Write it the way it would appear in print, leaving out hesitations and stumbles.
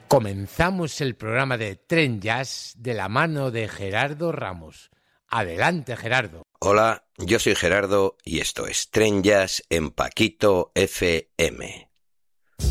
Comenzamos el programa de Tren Jazz de la mano de Gerardo Ramos. Adelante, Gerardo. Hola, yo soy Gerardo y esto es Tren Jazz en Paquito FM.